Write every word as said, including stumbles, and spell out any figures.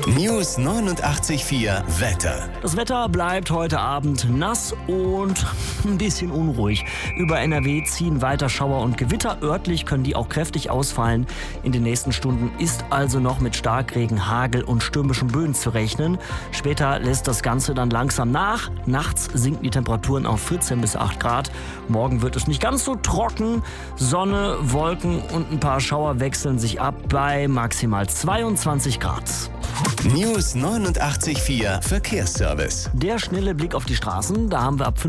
News neunundachtzig Komma vier Wetter. Das Wetter bleibt heute Abend nass und ein bisschen unruhig. Über N R W ziehen weiter Schauer und Gewitter. Örtlich können die auch kräftig ausfallen. In den nächsten Stunden ist also noch mit Starkregen, Hagel und stürmischen Böen zu rechnen. Später lässt das Ganze dann langsam nach. Nachts sinken die Temperaturen auf vierzehn bis acht Grad. Morgen wird es nicht ganz so trocken. Sonne, Wolken und ein paar Schauer wechseln sich ab bei maximal zweiundzwanzig Grad. News neunundachtzig Komma vier Verkehrsservice. Der schnelle Blick auf die Straßen. Da haben wir ab